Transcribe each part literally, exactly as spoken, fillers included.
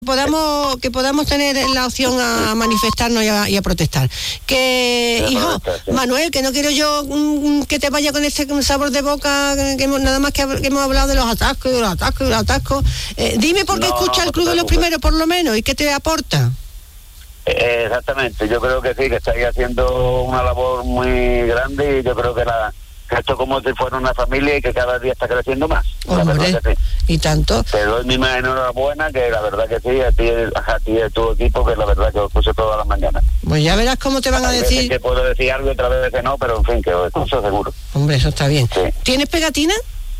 podamos que podamos tener la opción a manifestarnos y a, y a protestar. Que, hijo, Manuel, que no quiero yo mm, que te vaya con ese sabor de boca, que hemos, nada más que, que hemos hablado de los atascos, de los atascos, de los atascos. Eh, dime por qué no, escucha el Club de los Primeros, por lo menos, y qué te aporta. Eh, exactamente, yo creo que sí, que estáis haciendo una labor muy grande y yo creo que la... esto como si fuera una familia y que cada día está creciendo más. Hombre, sí. Y tanto. Te doy mi más enhorabuena, que la verdad que sí, a ti, a ti y a tu equipo, que la verdad que os escucho todas las mañanas. Pues ya verás cómo te van a, a decir. Que puedo decir algo y otra vez que no, pero en fin, que os escucho seguro. Hombre, eso está bien. Sí. ¿Tienes pegatina?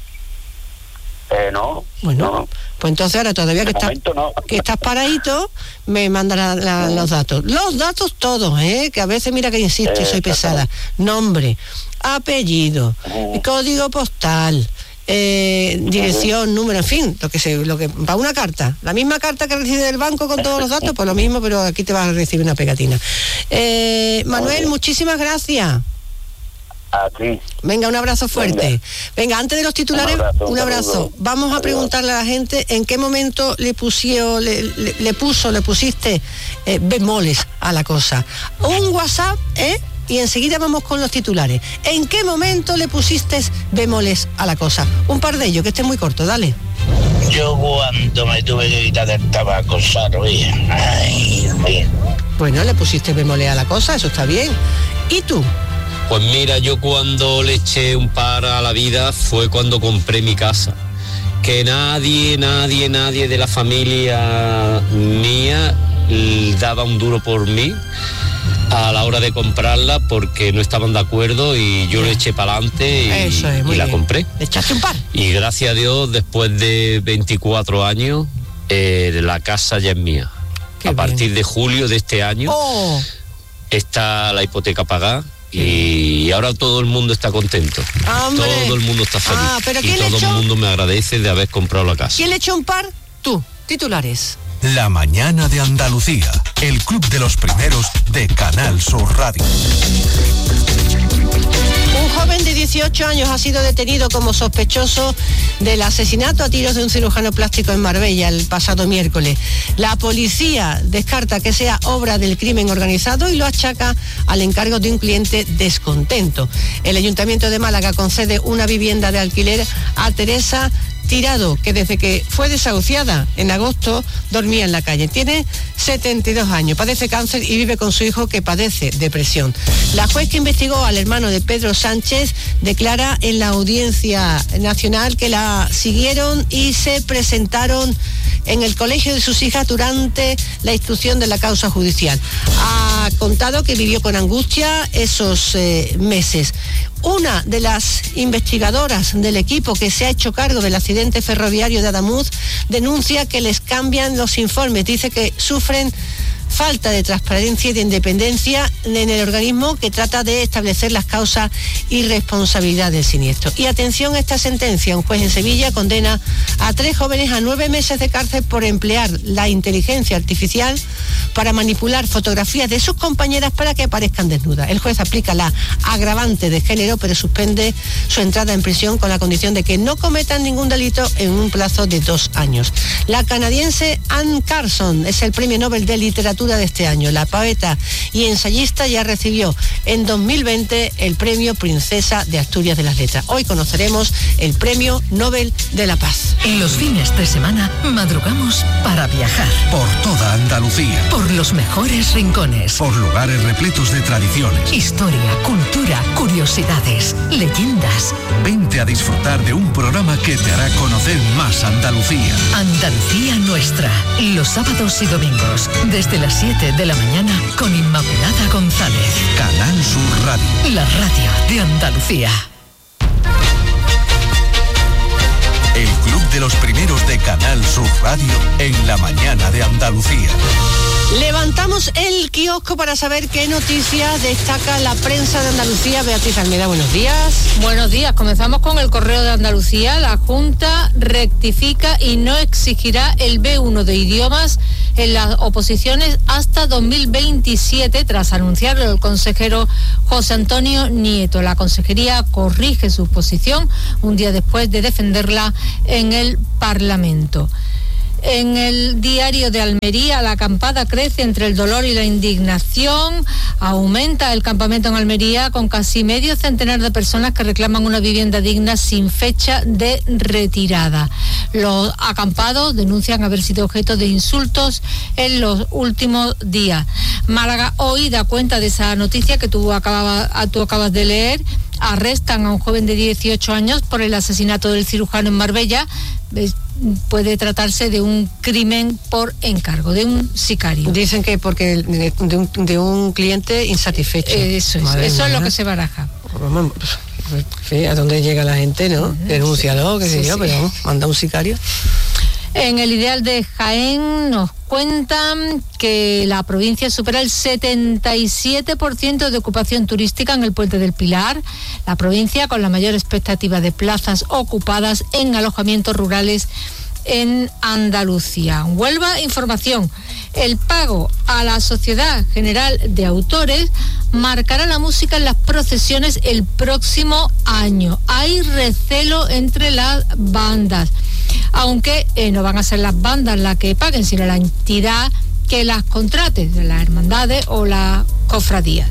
Eh, no. Bueno, no. Pues entonces ahora todavía que estás, no. que estás paradito, me manda la, la, los datos. Los datos todos, ¿eh? Que a veces mira que insiste, eh, soy pesada. Nombre, apellido, uh-huh. código postal, eh, dirección, uh-huh. número, en fin, lo que se, lo que va una carta, la misma carta que recibe del banco con todos los datos, pues lo mismo, pero aquí te vas a recibir una pegatina. Eh, Manuel, uh-huh. muchísimas gracias. A ti. Venga, un abrazo fuerte. Venga, Venga antes de los titulares, un abrazo. Un abrazo. Vamos a preguntarle a la gente en qué momento le pusieron, le, le, le puso, le pusiste eh, bemoles a la cosa. Un WhatsApp, ¿eh? Y enseguida vamos con los titulares. ¿En qué momento le pusiste bemoles a la cosa? Un par de ellos, que esté muy corto, dale. Yo cuando me tuve que quitar del tabaco, ¿sabes? Ay, bien. Bueno, le pusiste bemoles a la cosa, eso está bien. ¿Y tú? Pues mira, yo cuando le eché un par a la vida fue cuando compré mi casa. Que nadie, nadie, nadie de la familia mía daba un duro por mí a la hora de comprarla porque no estaban de acuerdo y yo le eché para adelante y, Eso es, muy y la bien. compré. ¿Le echaste un par? Y gracias a Dios, después de veinticuatro años, eh, la casa ya es mía. Qué a bien. partir de julio de este año oh. está la hipoteca pagada. Y ahora todo el mundo está contento. ¡Hombre! Todo el mundo está feliz. Ah, ¿pero y quién todo le echó? el mundo me agradece de haber comprado la casa. ¿Quién le echó un par? Tú. Titulares. La mañana de Andalucía. El Club de los Primeros de Canal Sur Radio. Un joven de dieciocho años ha sido detenido como sospechoso del asesinato a tiros de un cirujano plástico en Marbella el pasado miércoles. La policía descarta que sea obra del crimen organizado y lo achaca al encargo de un cliente descontento. El Ayuntamiento de Málaga concede una vivienda de alquiler a Teresa Tirado, que desde que fue desahuciada en agosto dormía en la calle. Tiene setenta y dos años, padece cáncer y vive con su hijo que padece depresión. La juez que investigó al hermano de Pedro Sánchez declara en la Audiencia Nacional que la siguieron y se presentaron en el colegio de sus hijas durante la instrucción de la causa judicial. Ha contado que vivió con angustia esos eh, meses. Una de las investigadoras del equipo que se ha hecho cargo del accidente ferroviario de Adamuz denuncia que les cambian los informes. Dice que sufren falta de transparencia y de independencia en el organismo que trata de establecer las causas y responsabilidad del siniestro. Y atención a esta sentencia, un juez en Sevilla condena a tres jóvenes a nueve meses de cárcel por emplear la inteligencia artificial para manipular fotografías de sus compañeras para que aparezcan desnudas. El juez aplica la agravante de género, pero suspende su entrada en prisión con la condición de que no cometan ningún delito en un plazo de dos años. La canadiense Anne Carson es el premio Nobel de Literatura de este año. La poeta y ensayista ya recibió en dos mil veinte el premio Princesa de Asturias de las Letras. Hoy conoceremos el premio Nobel de la Paz. En los fines de semana madrugamos para viajar. Por toda Andalucía. Por los mejores rincones. Por lugares repletos de tradiciones. Historia, cultura, curiosidades, leyendas. Vente a disfrutar de un programa que te hará conocer más Andalucía. Andalucía Nuestra. Los sábados y domingos, desde las siete de la mañana, con Inmaculada González. Canal Sur Radio. La radio de Andalucía. El Club de los Primeros de Canal Sur Radio en la mañana de Andalucía. Levantamos el kiosco para saber qué noticias destaca la prensa de Andalucía. Beatriz Almeida, buenos días. Buenos días, comenzamos con el Correo de Andalucía. La Junta rectifica y no exigirá el B uno de idiomas en las oposiciones hasta dos mil veintisiete, tras anunciarlo el consejero José Antonio Nieto. La consejería corrige su posición un día después de defenderla en el Parlamento. En el diario de Almería, la acampada crece entre el dolor y la indignación. Aumenta el campamento en Almería con casi medio centenar de personas que reclaman una vivienda digna sin fecha de retirada. Los acampados denuncian haber sido objeto de insultos en los últimos días. Málaga hoy da cuenta de esa noticia que tú acabas, tú acabas de leer. Arrestan a un joven de dieciocho años por el asesinato del cirujano en Marbella. Puede tratarse de un crimen por encargo, de un sicario. Dicen que porque de, de, un, de un cliente insatisfecho. Eso es, Madre eso mía. es lo que se baraja. Sí, a dónde llega la gente, ¿no? Denúncialo, qué sé sí, yo, sí. pero vamos, manda un sicario. En el Ideal de Jaén nos cuentan que la provincia supera el setenta y siete por ciento de ocupación turística en el Puente del Pilar, la provincia con la mayor expectativa de plazas ocupadas en alojamientos rurales en Andalucía. Huelva, información. El pago a la Sociedad General de Autores marcará la música en las procesiones el próximo año. Hay recelo entre las bandas, aunque eh, no van a ser las bandas las que paguen, sino la entidad que las contrate, de las hermandades o las cofradías.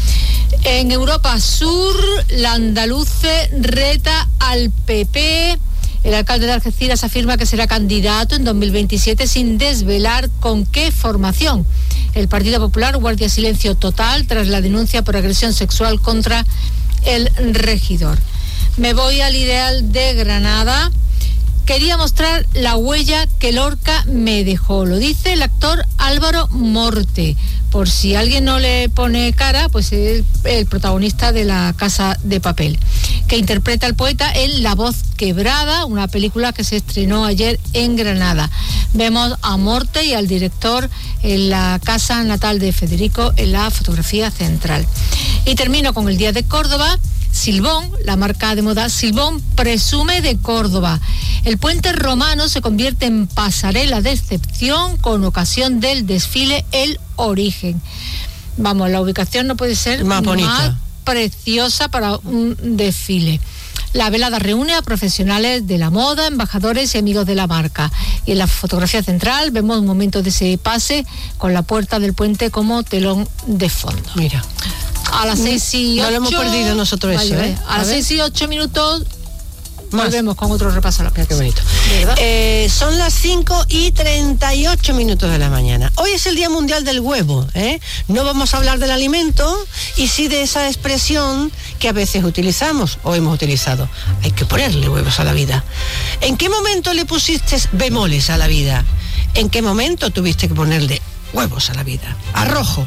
En Europa Sur, la Andaluce reta al P P. El alcalde de Algeciras afirma que será candidato en dos mil veintisiete sin desvelar con qué formación. El Partido Popular guarda silencio total tras la denuncia por agresión sexual contra el regidor. Me voy al Ideal de Granada. Quería mostrar la huella que Lorca me dejó, lo dice el actor Álvaro Morte. Por si alguien no le pone cara, pues es el, el protagonista de La Casa de Papel, que interpreta al poeta en La Voz Quebrada, una película que se estrenó ayer en Granada. Vemos a Morte y al director en la casa natal de Federico en la fotografía central. Y termino con el Día de Córdoba. Silbón, la marca de moda Silbón, presume de Córdoba. El puente romano se convierte en pasarela de excepción con ocasión del desfile El Origen. Vamos, la ubicación no puede ser más bonita, más preciosa para un desfile. La velada reúne a profesionales de la moda, embajadores y amigos de la marca. Y en la fotografía central vemos un momento de ese pase con la puerta del puente como telón de fondo. Mira. A las seis y ocho... No lo hemos perdido nosotros eso, Vaya, ¿eh? A, a las seis y ocho minutos más. Volvemos con otro repaso a la Mira qué bonito. Eh, son las cinco y treinta y ocho minutos de la mañana. Hoy es el Día Mundial del Huevo, ¿eh? No vamos a hablar del alimento y sí de esa expresión que a veces utilizamos o hemos utilizado. Hay que ponerle huevos a la vida. ¿En qué momento le pusiste bemoles a la vida? ¿En qué momento tuviste que ponerle huevos a la vida? Arrojo,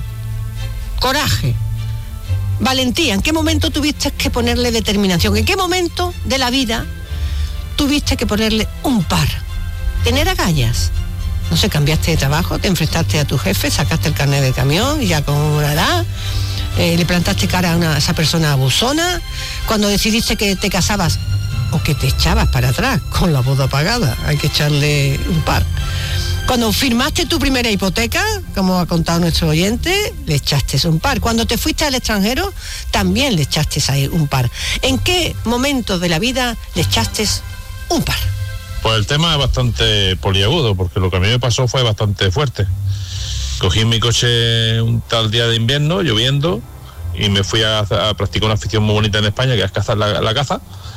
coraje, valentía. ¿En qué momento tuviste que ponerle determinación? ¿En qué momento de la vida tuviste que ponerle un par? Tener agallas. No sé, cambiaste de trabajo, te enfrentaste a tu jefe, sacaste el carnet de camión y ya con una edad, eh, le plantaste cara a, una, a esa persona abusona, cuando decidiste que te casabas o que te echabas para atrás con la boda pagada, hay que echarle un par. Cuando firmaste tu primera hipoteca, como ha contado nuestro oyente, le echaste un par. Cuando te fuiste al extranjero, también le echaste ahí un par. ¿En qué momento de la vida le echaste un par? Pues el tema es bastante poliagudo, porque lo que a mí me pasó fue bastante fuerte. Cogí mi coche un tal día de invierno, lloviendo, y me fui a, a practicar una afición muy bonita en España, que es cazar la, la caza.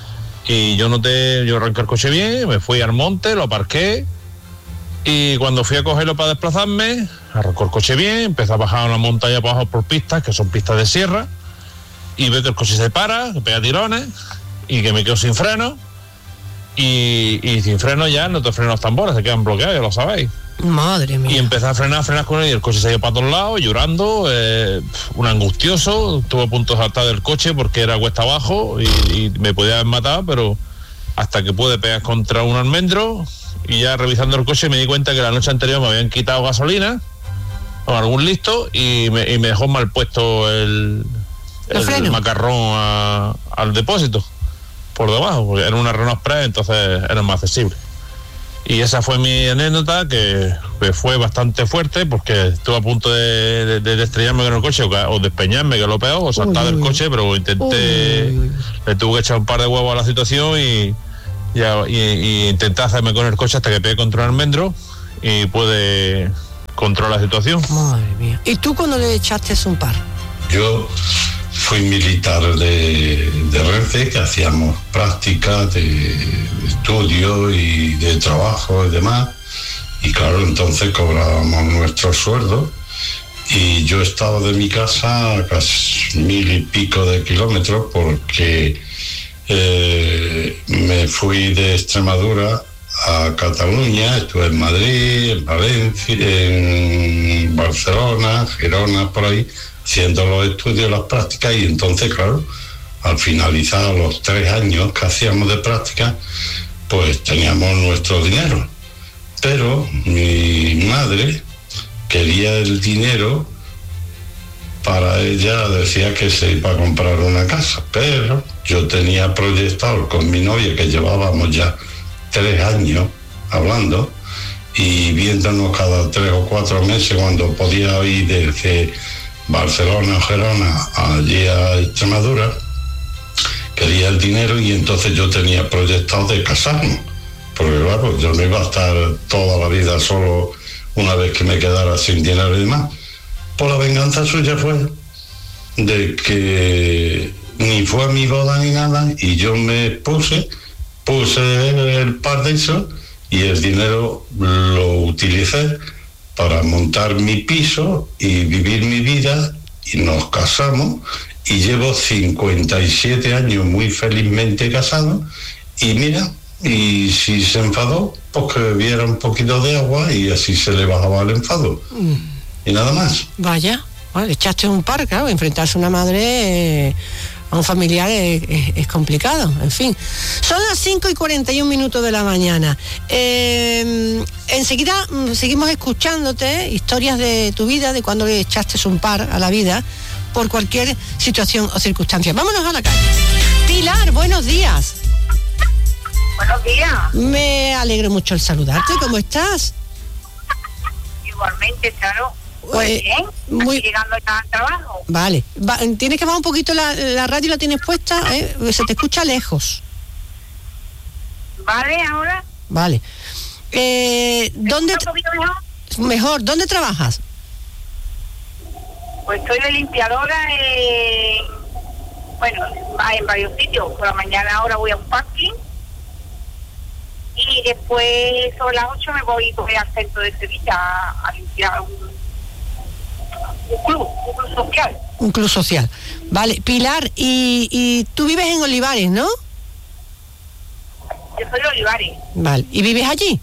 Y yo noté, yo arranqué el coche bien, me fui al monte, lo aparqué. Y cuando fui a cogerlo para desplazarme, arrancó el coche bien, empecé a bajar una montaña para abajo por pistas, que son pistas de sierra, y veo que el coche se para, que pega tirones, y que me quedo sin freno, y, y sin freno ya no te frenan los tambores, se quedan bloqueados, ya lo sabéis. Madre mía. Y empecé a frenar, a frenar con él, y el coche se iba para todos lados, llorando, eh, un angustioso, estuve a punto de saltar del coche porque era cuesta abajo, y, y me podía haber matado, pero hasta que pude pegar contra un almendro. Y ya revisando el coche me di cuenta que la noche anterior me habían quitado gasolina con algún listo y me, y me dejó mal puesto el, el, el macarrón a, al depósito por debajo, porque era una Renault Express, entonces era más accesible. Y esa fue mi anécdota, que, que fue bastante fuerte, porque estuve a punto de, de, de estrellarme con el coche o, o despeñarme, que es lo peor, o saltar uy, del coche, pero intenté, uy, uy. le tuve que echar un par de huevos a la situación y... Y, y, y intenté hacerme con el coche hasta que pegué contra un almendro y puede controlar la situación. Madre mía. ¿Y tú cuando le echaste un par? Yo fui militar de, de Renfe, que hacíamos prácticas de, de estudio y de trabajo y demás, y claro, entonces cobrábamos nuestro sueldo, y yo estaba de mi casa a casi mil y pico de kilómetros porque eh, me fui de Extremadura a Cataluña, estuve en Madrid, en Valencia, en Barcelona, Gerona, por ahí, haciendo los estudios, las prácticas, y entonces, claro, al finalizar los tres años que hacíamos de práctica, pues teníamos nuestro dinero. Pero mi madre quería el dinero para ella, decía que se iba a comprar una casa, pero yo tenía proyectado con mi novia, que llevábamos ya tres años hablando y viéndonos cada tres o cuatro meses cuando podía ir desde Barcelona o Gerona allí a Extremadura, quería el dinero, y entonces yo tenía proyectado de casarnos, porque claro, yo no iba a estar toda la vida solo una vez que me quedara sin dinero y demás. Por la venganza suya fue de que ni fue a mi boda ni nada, y yo me puse puse el par de eso, y el dinero lo utilicé para montar mi piso y vivir mi vida, y nos casamos, y llevo cincuenta y siete años muy felizmente casado, y mira, y si se enfadó, pues que bebiera un poquito de agua y así se le bajaba el enfado. Mm. Y nada más. Vaya, bueno, echaste un par, claro, enfrentarse a una madre, eh, a un familiar es, es, es complicado, en fin. Son las cinco y cuarenta y un minutos de la mañana. Eh, enseguida seguimos escuchándote historias de tu vida, de cuando le echaste un par a la vida, por cualquier situación o circunstancia. Vámonos a la calle. Pilar, buenos días. Buenos días. Me alegro mucho el saludarte. ¿Cómo estás? Igualmente, claro. Pues bien, muy llegando ya al trabajo. Vale. Va, tienes que bajar un poquito la, la radio, la tienes puesta, ¿eh? Se te escucha lejos. Vale, ahora. Vale. Eh, ¿Dónde? ¿Un poquito mejor? Mejor. ¿Dónde trabajas? Pues estoy de limpiadora en, bueno, en varios sitios. Por la mañana ahora voy a un parking. Y después sobre las ocho me voy al centro de Sevilla a, a limpiar un, un club, un club social. Un club social. Vale, Pilar, y, y tú vives en Olivares, ¿no? Yo soy de Olivares. Vale, ¿y vives allí?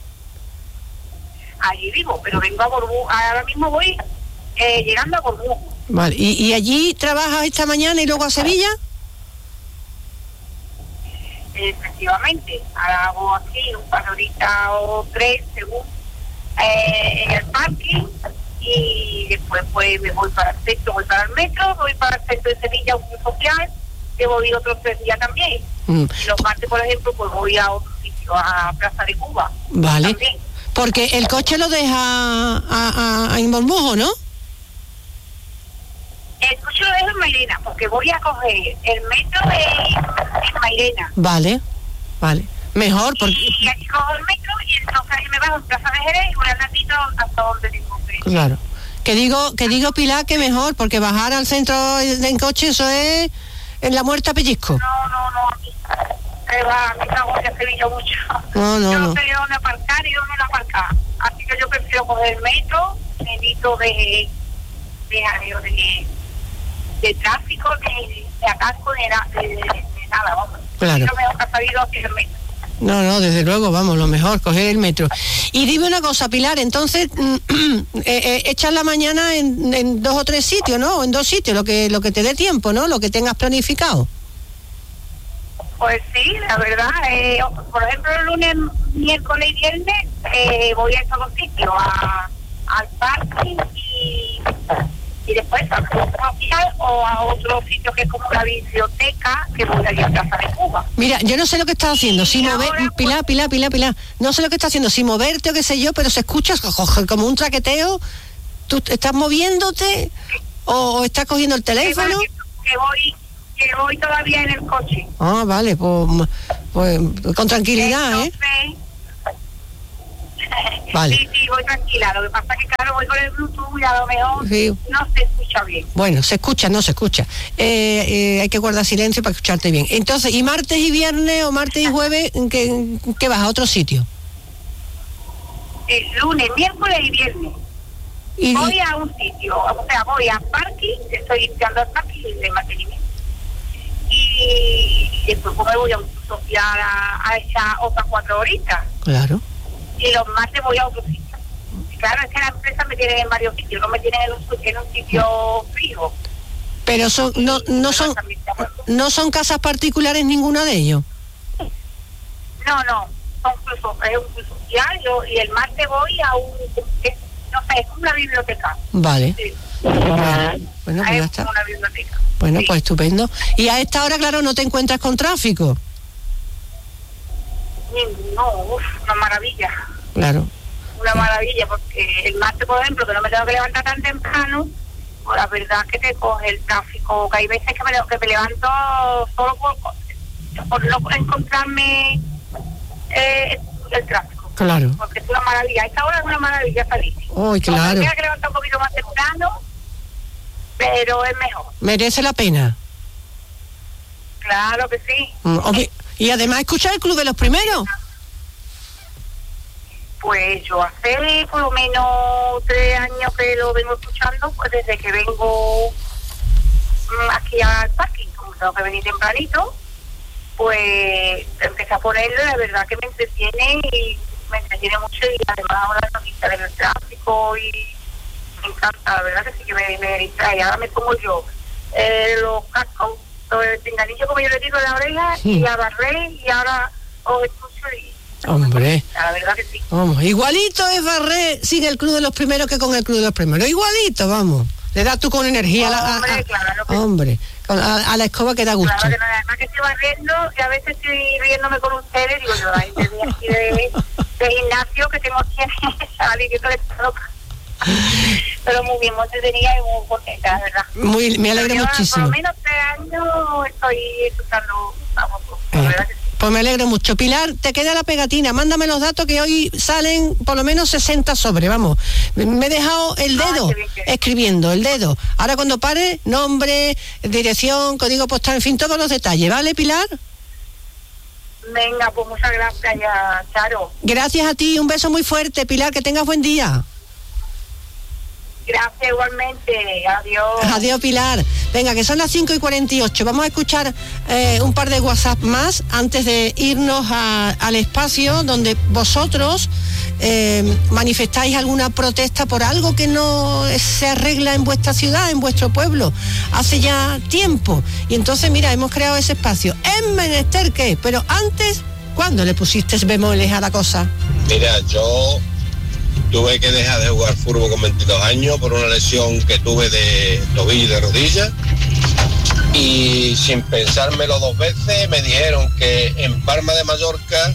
Allí vivo, pero vengo a Borbú. Ahora mismo voy eh, llegando a Borbú. Vale, ¿Y, ¿y allí trabajas esta mañana y luego a Sevilla? Efectivamente, ahora hago aquí un par de horitas o tres según eh, en el parking, y después pues me voy para el centro, voy para el metro, voy para el centro de Sevilla, un club social, que voy otros tres días también. Mm. Y los martes, por ejemplo, pues voy a otro sitio, a Plaza de Cuba. Vale, también. Porque el coche lo deja a, a, a en Bormujo, ¿no? El coche lo dejo en Mairena, porque voy a coger el metro en, en Mairena. Vale, vale. Mejor porque... Y aquí cojo el metro y entonces me bajo en Plaza de Jerez y voy al ratito hasta donde tengo que ir. Claro. Que digo, que digo Pilar, que mejor, porque bajar al centro en coche, eso es en la muerte a pellizco. No, no, no. Me va, me cago en Sevilla mucho. No, no, yo no no. sé dónde aparcar y dónde no aparcar. Así que yo prefiero coger el metro, necesito de... de, de, de de tráfico, de, de atasco, de, de, de, de nada, vamos. Claro. Lo mejor que ha salido aquí el metro. No, no, desde luego, vamos, lo mejor, coger el metro. Y dime una cosa, Pilar, entonces, eh, eh, echas la mañana en, en dos o tres sitios, ¿no? O en dos sitios, lo que lo que te dé tiempo, ¿no? Lo que tengas planificado. Pues sí, la verdad, eh, por ejemplo, el lunes, miércoles y viernes eh, voy a estos dos sitios, a, al parking y... y después al club social o a otro sitio que es como la biblioteca, que voy allí a Plaza de Cuba. Mira, yo no sé lo que estás haciendo, si mover, ahora, Pilar, pues, Pilar, Pilar, Pilar, no sé lo que estás haciendo, si moverte o qué sé yo, pero se escucha como un traqueteo. ¿Tú estás moviéndote o, o estás cogiendo el teléfono? Que, que voy, que voy todavía en el coche. Ah, vale, pues, pues con tranquilidad, Entonces, ¿eh? Vale. Sí, sí, voy tranquila. Lo que pasa es que, claro, voy con el Bluetooth y a lo mejor Sí. no se escucha bien. Bueno, se escucha, no se escucha. Eh, eh, hay que guardar silencio para escucharte bien. Entonces, ¿y martes y viernes o martes y jueves qué, qué vas a otro sitio? El lunes, miércoles y viernes. Y, Voy a un sitio, o sea, voy a parking, estoy limpiando el parking de mantenimiento. Y después pues, me voy a un social a, a echar otras cuatro horitas. Claro. Y los martes voy a otro sitio. Y claro, es que la empresa me tiene en varios sitios, no me tienen en un, en un sitio fijo. Pero son, no, no son, no son casas particulares ninguna de ellos. No, no, son clubes, es un club social yo, y el martes voy a un, es, no sé, es una biblioteca. Vale. Sí. Bueno, pues ya Es está. una biblioteca. Bueno, Sí. pues estupendo. Y a esta hora, claro, no te encuentras con tráfico. No, uf, una maravilla. Claro. Una maravilla, porque el martes, por ejemplo, que no me tengo que levantar tan temprano, pues la verdad es que te coge el tráfico, que hay veces que me, que me levanto solo por, por no encontrarme eh, el tráfico. Claro. Porque es una maravilla. A esta hora es una maravilla salir. Ay, claro. Me tengo que levantar un poquito más temprano, pero es mejor. Merece la pena. Claro que sí. Mm, obvi- Y además escuchar el Club de los Primeros. Pues yo hace por lo menos tres años que lo vengo escuchando, pues desde que vengo mm, aquí al parking, como tengo que venir tempranito, pues empecé a ponerlo y la verdad que me entretiene y me entretiene mucho y además ahora la noticia del tráfico y me encanta, la verdad que sí que me, me distrae. Ahora me pongo yo eh, los cascos, el pinganillo como yo le digo en la oreja Sí. y a barrer y ahora os escucho y Hombre. la verdad que sí. Vamos, igualito es barrer sin el Club de los Primeros que con el Club de los Primeros. Igualito, vamos. Le das tú con energía a la, a- Hombre, a- claro que- hombre, con- a, a la escoba que da gusto. Claro que no, además que estoy barriendo y a veces estoy riéndome con ustedes, digo yo, ay, desde aquí de, de gimnasio que tengo que salir, que esto le toca. Pero muy bien, muy entretenida y muy contenta, la verdad. Muy, me alegra Pero yo, muchísimo. Por lo menos tres años estoy escuchando, vamos, la Eh, verdad que sí. Pues me alegro mucho. Pilar, te queda la pegatina. Mándame los datos que hoy salen por lo menos sesenta sobre. Vamos, me he dejado el Ay, dedo qué bien, qué bien. escribiendo, el dedo. Ahora cuando pare, nombre, dirección, código postal, en fin, todos los detalles. ¿Vale, Pilar? Venga, pues muchas gracias ya, Charo. Gracias a ti. Un beso muy fuerte, Pilar. Que tengas buen día. Gracias igualmente, adiós. Adiós, Pilar. Venga, que son las cinco y cuarenta y ocho. Vamos a escuchar eh, un par de WhatsApp más antes de irnos a- al espacio donde vosotros eh, manifestáis alguna protesta por algo que no se arregla en vuestra ciudad, en vuestro pueblo, hace ya tiempo. Y entonces, mira, hemos creado ese espacio. ¿Es menester qué? Pero antes, ¿cuándo le pusiste bemoles a la cosa? Mira, yo tuve que dejar de jugar fútbol con veintidós años por una lesión que tuve de tobillo y de rodilla. Y sin pensármelo dos veces me dijeron que en Palma de Mallorca,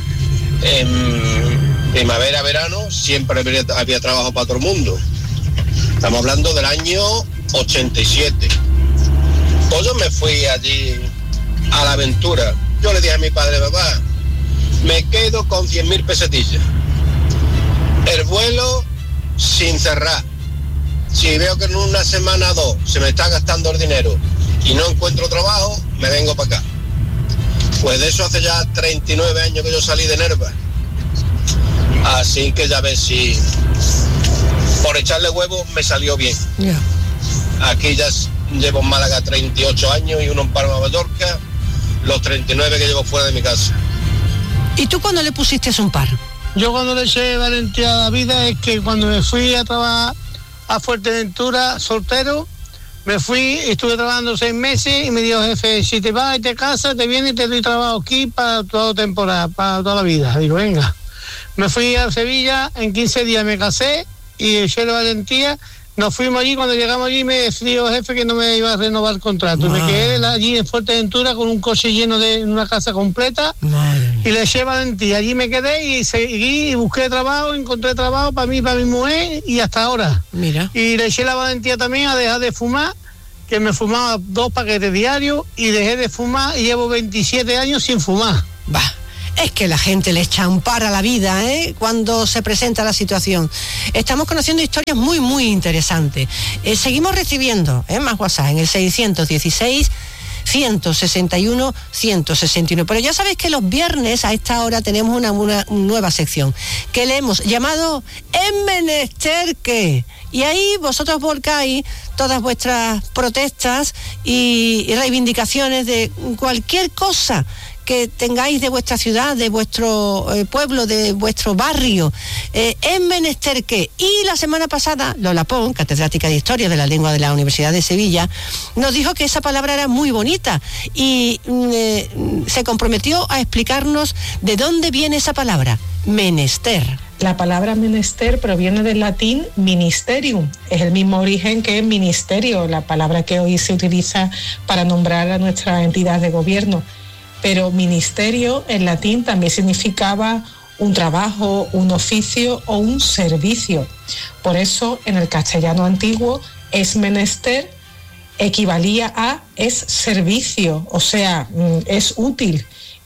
en primavera, verano, siempre había, había trabajo para todo el mundo. Estamos hablando del año ochenta y siete. Pues yo me fui allí a la aventura. Yo le dije a mi padre, papá, me quedo con cien mil pesetillas. El vuelo sin cerrar. Si veo que en una semana o dos se me está gastando el dinero y no encuentro trabajo, me vengo para acá. Pues de eso hace ya treinta y nueve años que yo salí de Nerva. Así que ya ves si por echarle huevos me salió bien. Ya. Aquí ya s- llevo en Málaga treinta y ocho años y uno en Palma de Mallorca, los treinta y nueve que llevo fuera de mi casa. ¿Y tú cuándo le pusiste un par? Yo cuando le eché valentía a la vida es que cuando me fui a trabajar a Fuerteventura soltero, me fui, estuve trabajando seis meses y me dijo, jefe, si te vas y te casas, te vienes y te doy trabajo aquí para toda temporada, para toda la vida. Digo, venga. Me fui a Sevilla, en quince días me casé y eché la valentía. Nos fuimos allí, cuando llegamos allí me dijo jefe que no me iba a renovar el contrato. Ah. Me quedé allí en Fuerteventura con un coche lleno de una casa completa. Madre mía. Y le eché valentía. Allí me quedé y seguí y busqué trabajo, encontré trabajo para mí, para mi mujer y hasta ahora. Mira. Y le eché la valentía también a dejar de fumar, que me fumaba dos paquetes diarios y dejé de fumar y llevo veintisiete años sin fumar. Va. Es que la gente le champara la vida, ¿eh?, cuando se presenta la situación. Estamos conociendo historias muy, muy interesantes. Eh, seguimos recibiendo ¿eh? más WhatsApp en el seiscientos dieciséis, ciento sesenta y uno, ciento sesenta y uno. Pero ya sabéis que los viernes a esta hora tenemos una, una nueva sección que le hemos llamado En Menester Que. Y ahí vosotros volcáis todas vuestras protestas y, y reivindicaciones de cualquier cosa que tengáis de vuestra ciudad, de vuestro eh, pueblo, de vuestro barrio, eh, en menester que. Y la semana pasada, Lola Pons, catedrática de Historia de la Lengua de la Universidad de Sevilla, nos dijo que esa palabra era muy bonita y eh, se comprometió a explicarnos de dónde viene esa palabra, menester. La palabra menester proviene del latín ministerium, es el mismo origen que ministerio, la palabra que hoy se utiliza para nombrar a nuestra entidad de gobierno. Pero ministerio en latín también significaba un trabajo, un oficio o un servicio. Por eso en el castellano antiguo es menester equivalía a es servicio, o sea, es útil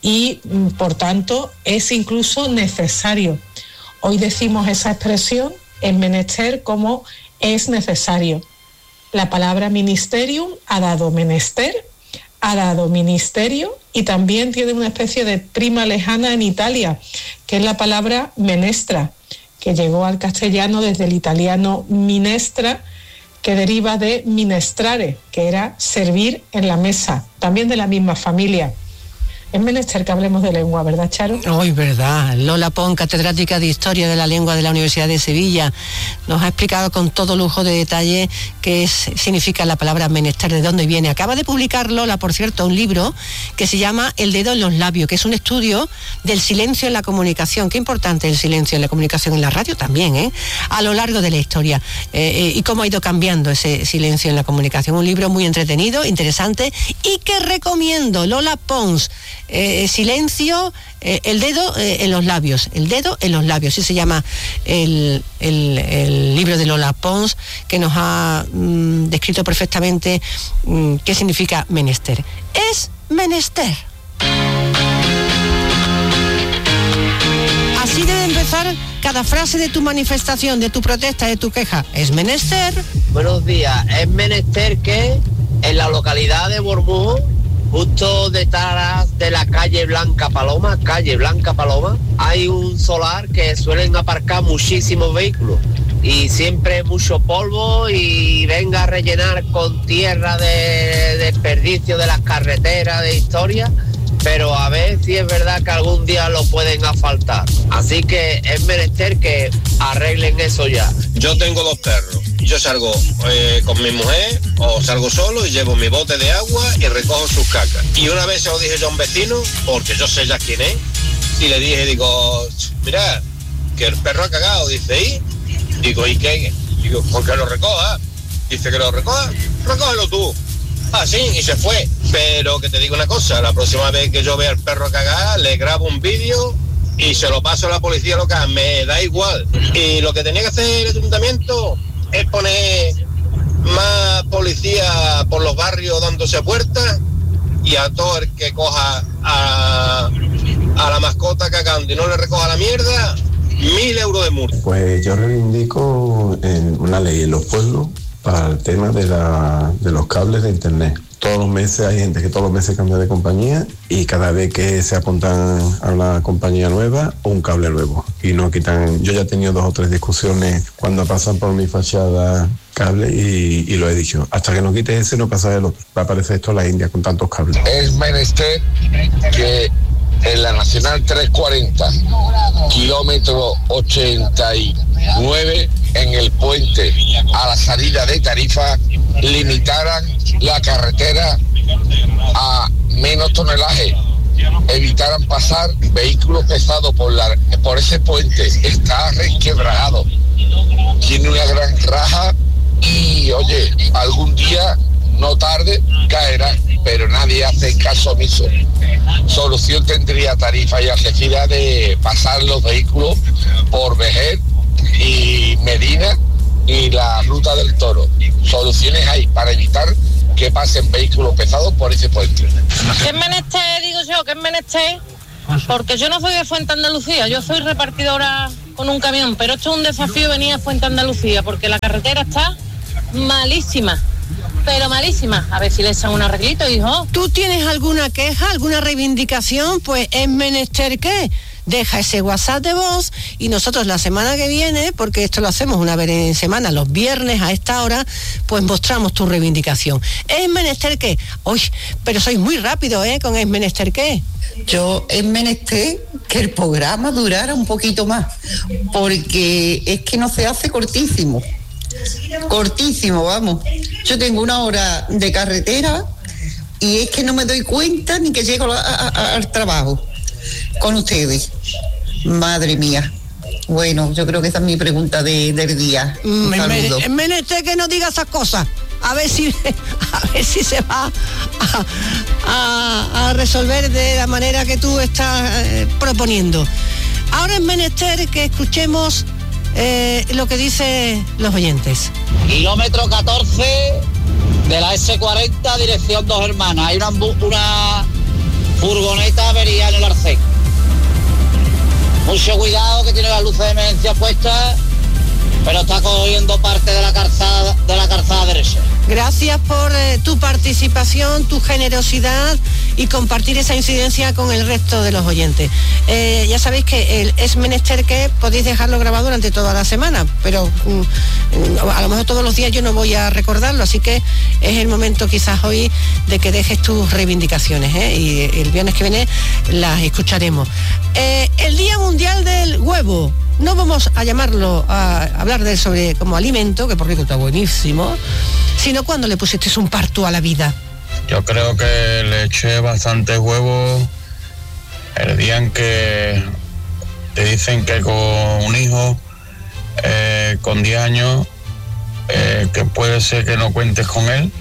y por tanto es incluso necesario. Hoy decimos esa expresión en menester como es necesario. La palabra ministerium ha dado menester, ha dado ministerio y también tiene una especie de prima lejana en Italia, que es la palabra menestra, que llegó al castellano desde el italiano minestra, que deriva de minestrare, que era servir en la mesa, también de la misma familia. Es menester que hablemos de lengua, ¿verdad, Charo? Hoy, verdad. Lola Pons, catedrática de Historia de la Lengua de la Universidad de Sevilla, nos ha explicado con todo lujo de detalle qué es, significa la palabra menester, de dónde viene. Acaba de publicar Lola, por cierto, un libro que se llama El dedo en los labios, que es un estudio del silencio en la comunicación. Qué importante el silencio en la comunicación, en la radio también, ¿eh?, a lo largo de la historia, eh, y cómo ha ido cambiando ese silencio en la comunicación. Un libro muy entretenido, interesante y que recomiendo. Lola Pons, Eh, silencio, eh, el dedo eh, en los labios, el dedo en los labios, así se llama el, el, el libro de Lola Pons, que nos ha mm, descrito perfectamente mm, qué significa menester. Es menester. Así debe empezar cada frase de tu manifestación, de tu protesta, de tu queja. Es menester. Buenos días. Es menester que en la localidad de Bormujos, justo detrás de la calle Blanca Paloma, calle Blanca Paloma, hay un solar que suelen aparcar muchísimos vehículos y siempre mucho polvo y venga a rellenar con tierra de desperdicio de las carreteras de historia, pero a ver si es verdad que algún día lo pueden asfaltar. Así que es menester que arreglen eso ya. Yo tengo dos perros. Yo salgo eh, con mi mujer o salgo solo y llevo mi bote de agua y recojo sus cacas. Y una vez se lo dije yo a un vecino, porque yo sé ya quién es, y le dije, digo, mira, que el perro ha cagado. Dice, ¿y? Digo, ¿y qué? Digo, ¿por qué lo recoja? Dice que lo recoja, recógelo tú. Ah, sí, y se fue. Pero que te digo una cosa, la próxima vez que yo vea al perro cagar, le grabo un vídeo y se lo paso a la policía local, me da igual. Y lo que tenía que hacer el ayuntamiento es poner más policía por los barrios dándose puertas y a todo el que coja a, a la mascota cagando y no le recoja la mierda, mil euros de multa. Pues yo reivindico en una ley en los pueblos para el tema de, la, de los cables de internet. Todos los meses hay gente que todos los meses cambia de compañía y cada vez que se apuntan a una compañía nueva, un cable nuevo. Y no quitan. Yo ya he tenido dos o tres discusiones cuando pasan por mi fachada cable y, y lo he dicho. Hasta que no quites ese no pasa el otro. Va a aparecer esto en la India con tantos cables. Es menester que en la Nacional trescientos cuarenta, kilómetro ochenta y nueve, en el puente a la salida de Tarifa, limitaran la carretera a menos tonelaje, evitaran pasar vehículos pesados por, la, por ese puente. Está resquebrajado, tiene una gran raja y, oye, algún día, no tarde, caerá, pero nadie hace caso omiso. Solución tendría Tarifa y Algeciras de pasar los vehículos por Vejer y Medina y la Ruta del Toro. Soluciones hay para evitar que pasen vehículos pesados por ese puente. ¿Qué es menester, digo yo? ¿Qué es menester? Porque yo no soy de Fuente Andalucía, yo soy repartidora con un camión, pero esto es un desafío venir a Fuente Andalucía, porque la carretera está malísima, pero malísima. A ver si le echan un arreglito, hijo. ¿Tú tienes alguna queja, alguna reivindicación? Pues es menester que deja ese WhatsApp de voz y nosotros la semana que viene, porque esto lo hacemos una vez en semana, los viernes a esta hora, pues mostramos tu reivindicación. ¿Es menester qué? Uy, pero sois muy rápido, ¿eh? Con es menester qué. Yo es menester que el programa durara un poquito más, porque es que no se hace cortísimo. Cortísimo, vamos. Yo tengo una hora de carretera y es que no me doy cuenta ni que llego a, a, al trabajo con ustedes. Madre mía. Bueno, yo creo que esa es mi pregunta de, del día. Un saludo. Es menester que no diga esas cosas. A ver si, a ver si se va a, a, a resolver de la manera que tú estás eh, proponiendo. Ahora es menester que escuchemos eh, lo que dicen los oyentes. Kilómetro catorce de la ese cuarenta, dirección Dos Hermanas. Hay una, una furgoneta avería en el arcén. Mucho cuidado, que tiene las luces de emergencia puestas, pero está cogiendo parte de la calzada, de la calzada derecha. Gracias por eh, tu participación, tu generosidad y compartir esa incidencia con el resto de los oyentes. Eh, ya sabéis que el es menester que podéis dejarlo grabado durante toda la semana, pero mm, a lo mejor todos los días yo no voy a recordarlo, así que es el momento quizás hoy de que dejes tus reivindicaciones, ¿eh? Y el viernes que viene las escucharemos. Eh, el Día Mundial del Huevo. No vamos a llamarlo, a hablar de él sobre como alimento, que por cierto está buenísimo, sino cuando le pusiste un parto a la vida. Yo creo que le eché bastantes huevos el día en que te dicen que con un hijo eh, con diez años, eh, que puede ser que no cuentes con él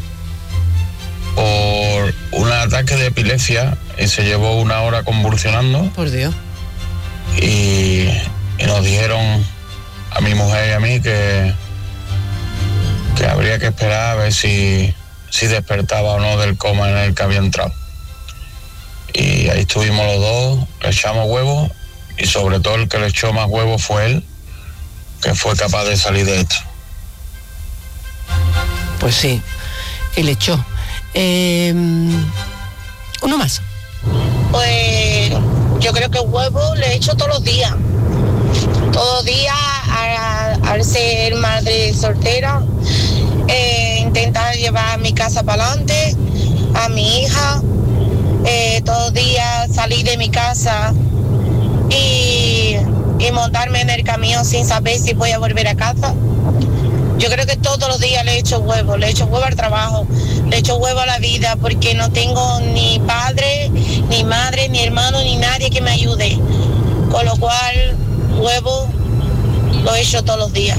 por un ataque de epilepsia y se llevó una hora convulsionando. Por Dios. Y... y nos dijeron a mi mujer y a mí que, que habría que esperar a ver si, si despertaba o no del coma en el que había entrado. Y ahí estuvimos los dos, le echamos huevos y sobre todo el que le echó más huevos fue él, que fue capaz de salir de esto. Pues sí, que le echó. Eh, uno más. Pues yo creo que huevo le echo todos los días. Todos los días, al ser madre soltera, eh, intentar llevar mi casa para adelante, a mi hija, eh, todos los días salir de mi casa y, y montarme en el camión sin saber si voy a volver a casa. Yo creo que todos los días le echo huevo, le echo huevo al trabajo, le echo huevo a la vida, porque no tengo ni padre, ni madre, ni hermano, ni nadie que me ayude. Con lo cual, huevo lo he hecho todos los días.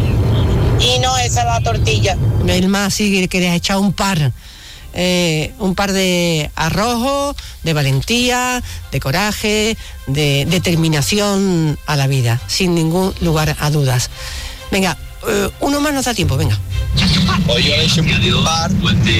Y no esa la tortilla. El más sí que le has echado un par. Eh, un par de arrojo, de valentía, de coraje, de determinación a la vida, sin ningún lugar a dudas. Venga, eh, uno más nos da tiempo, venga. Hoy yo le eché un par,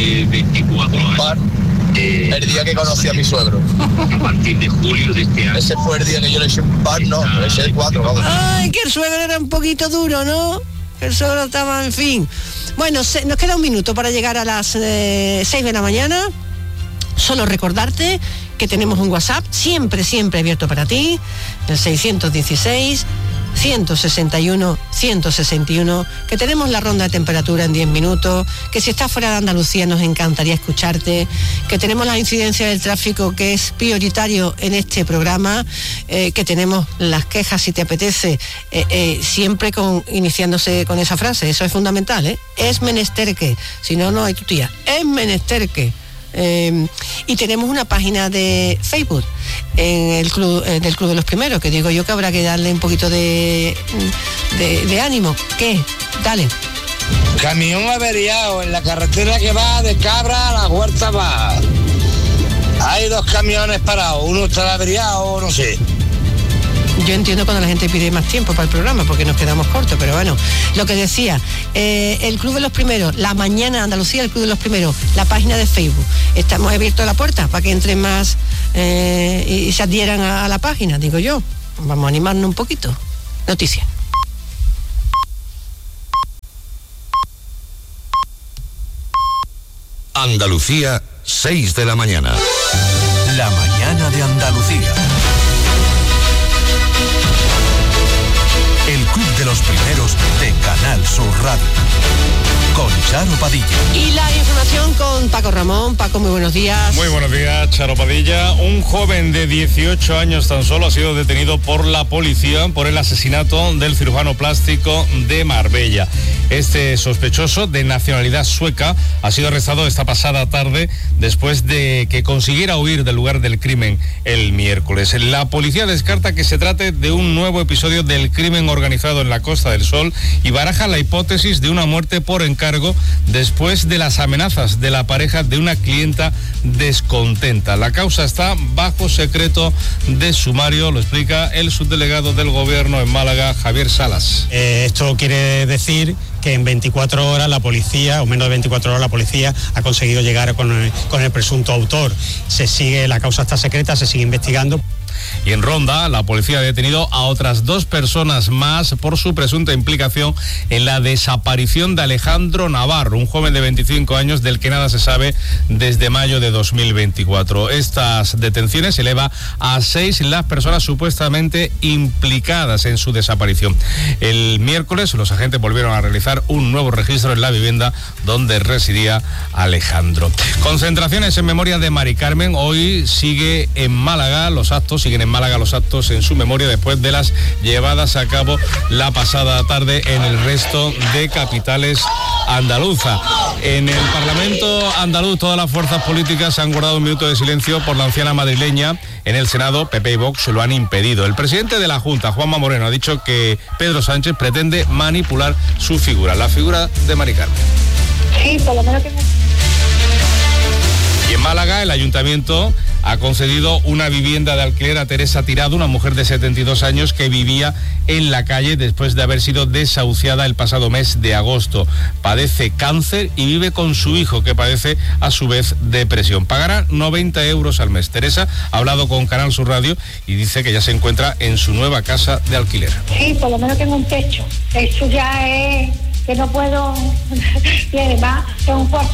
un par el día que conocí a mi suegro. A partir de julio de este año. Ese fue el día que yo le eché un par, no, le eché cuatro, vamos. Ay, que el suegro era un poquito duro, ¿no? Que el suegro estaba, en fin. Bueno, se, nos queda un minuto para llegar a las eh, seis de la mañana. Solo recordarte que tenemos un WhatsApp siempre, siempre abierto para ti, el seiscientos dieciséis, ciento sesenta y uno, ciento sesenta y uno, que tenemos la ronda de temperatura en diez minutos, que si estás fuera de Andalucía nos encantaría escucharte, que tenemos la incidencia del tráfico que es prioritario en este programa, eh, que tenemos las quejas si te apetece, eh, eh, siempre con iniciándose con esa frase, eso es fundamental, ¿eh? Es menester que, si no, no hay tu tía, es menester que. Eh, y tenemos una página de Facebook en el club eh, del Club de los Primeros, que digo yo que habrá que darle un poquito de, de, de ánimo. ¿Qué? Dale. Camión averiado en la carretera que va de Cabra a la Huerta Baja. Hay dos camiones parados, uno está averiado, no sé. Yo entiendo cuando la gente pide más tiempo para el programa, porque nos quedamos cortos, pero bueno, lo que decía, eh, el Club de los Primeros, la mañana de Andalucía, el Club de los Primeros, la página de Facebook. Estamos abiertos la puerta para que entren más eh, y, y se adhieran a, a la página, digo yo. Vamos a animarnos un poquito. Noticias. Andalucía, seis de la mañana. La mañana de Andalucía. El Club de los Primeros de Canal Sur Radio. Con Charo Padilla. Y la información con Paco Ramón. Paco, muy buenos días. Muy buenos días, Charo Padilla. Un joven de dieciocho años tan solo ha sido detenido por la policía por el asesinato del cirujano plástico de Marbella. Este sospechoso, de nacionalidad sueca, ha sido arrestado esta pasada tarde después de que consiguiera huir del lugar del crimen el miércoles. La policía descarta que se trate de un nuevo episodio del crimen organizado en la Costa del Sol y baraja la hipótesis de una muerte por encargo después de las amenazas de la pareja de una clienta descontenta. La causa está bajo secreto de sumario, lo explica el subdelegado del Gobierno en Málaga, Javier Salas. Eh, esto quiere decir que en veinticuatro horas la policía, o menos de veinticuatro horas la policía, ha conseguido llegar con el, con el presunto autor. Se sigue, la causa está secreta, se sigue investigando. Y en Ronda, la policía ha detenido a otras dos personas más por su presunta implicación en la desaparición de Alejandro Navarro, un joven de veinticinco años del que nada se sabe desde mayo de dos mil veinticuatro. Estas detenciones eleva a seis las personas supuestamente implicadas en su desaparición. El miércoles los agentes volvieron a realizar un nuevo registro en la vivienda donde residía Alejandro. Concentraciones en memoria de Mari Carmen. Hoy sigue en Málaga los actos, siguen en Málaga los actos en su memoria después de las llevadas a cabo la pasada tarde en el resto de capitales andaluzas. En el Parlamento andaluz todas las fuerzas políticas han guardado un minuto de silencio por la anciana madrileña. En el Senado, P P y Vox lo han impedido. El presidente de la Junta, Juanma Moreno, ha dicho que Pedro Sánchez pretende manipular su figura, la figura de Mari Carmen. Sí, por lo menos que... Y en Málaga, el ayuntamiento ha concedido una vivienda de alquiler a Teresa Tirado, una mujer de setenta y dos años que vivía en la calle después de haber sido desahuciada el pasado mes de agosto. Padece cáncer y vive con su hijo, que padece a su vez depresión. Pagará noventa euros al mes. Teresa ha hablado con Canal Sur Radio y dice que ya se encuentra en su nueva casa de alquiler. Sí, por lo menos tengo un techo. Eso ya es que no puedo... Y además tengo un cuarto